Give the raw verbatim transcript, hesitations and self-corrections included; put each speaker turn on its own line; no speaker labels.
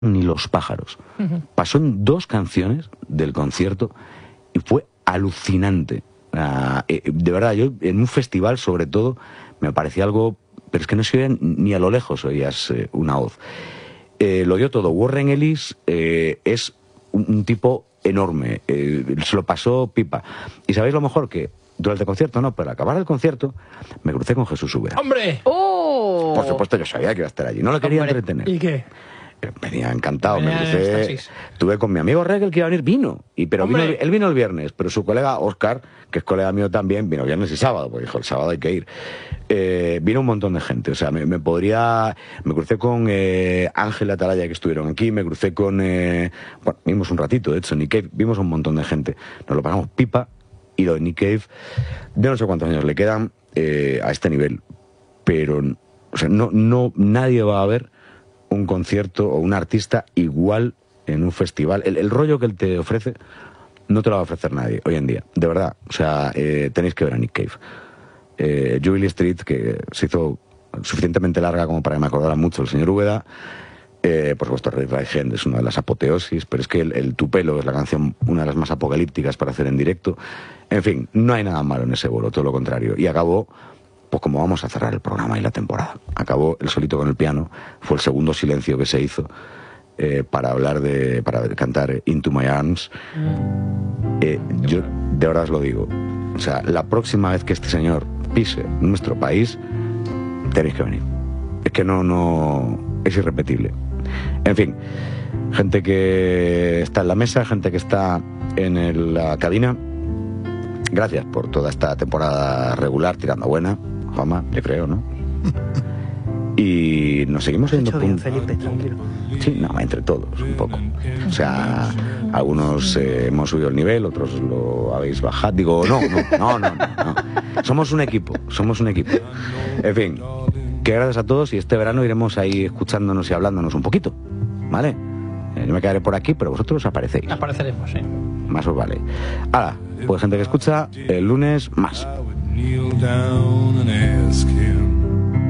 ni los pájaros. Uh-huh. Pasó en dos canciones del concierto y fue alucinante. Uh, eh, de verdad, yo en un festival sobre todo me parecía algo, pero es que no se oía ni a lo lejos oías eh, una voz. Eh, lo dio todo. Warren Ellis eh, es un, un tipo enorme, eh, se lo pasó pipa. Y sabéis lo mejor que durante el concierto, no, pero al acabar el concierto me crucé con Jesús Úbeda.
¡Hombre!
¡Oh!
Por supuesto yo sabía que iba a estar allí, no lo quería
Hombre.
entretener.
¿Y qué?
Venía encantado,
Venía
me crucé. Tuve con mi amigo Regel que iba a venir, vino. Y, pero vino, él vino el viernes, pero su colega Oscar, que es colega mío también, vino viernes y sábado, porque dijo, el sábado hay que ir. Eh, vino un montón de gente, o sea, me, me podría... Me crucé con eh, Ángel Atalaya, que estuvieron aquí, me crucé con... Eh, bueno, vimos un ratito, de hecho, Nick Cave, vimos un montón de gente. Nos lo pasamos pipa, y lo de Nick Cave, yo no sé cuántos años le quedan eh, a este nivel, pero, o sea, no, no, nadie va a ver un concierto o un artista igual en un festival. El, el rollo que él te ofrece no te lo va a ofrecer nadie hoy en día, de verdad. O sea, eh, tenéis que ver a Nick Cave. Eh, Jubilee Street, que se hizo suficientemente larga como para que me acordara mucho el señor Úbeda. Eh, por supuesto, Red Right Hand es una de las apoteosis, pero es que el, el Tupelo es la canción, una de las más apocalípticas para hacer en directo. En fin, no hay nada malo en ese bolo, todo lo contrario. Y acabó, pues como vamos a cerrar el programa y la temporada. Acabó el solito con el piano, fue el segundo silencio que se hizo eh, para hablar de, para cantar Into My Arms. Eh, yo de verdad os lo digo, o sea, la próxima vez que este señor pise nuestro país, tenéis que venir. Es que no, no, es irrepetible. En fin, gente que está en la mesa, gente que está en el, la cabina, gracias por toda esta temporada regular, tirando buena, Juanma, yo creo, ¿no? Y nos seguimos yendo...
bien, Felipe, tranquilo.
Sí, no, entre todos, un poco. O sea, algunos eh, hemos subido el nivel, otros lo habéis bajado. Digo, no, no, no, no, no, no. Somos un equipo, somos un equipo. En fin, que gracias a todos y este verano iremos ahí escuchándonos y hablándonos un poquito, ¿vale? Eh, yo me quedaré por aquí, pero vosotros aparecéis.
Apareceremos, sí.
Más os vale. Ahora, pues gente que escucha, el lunes más.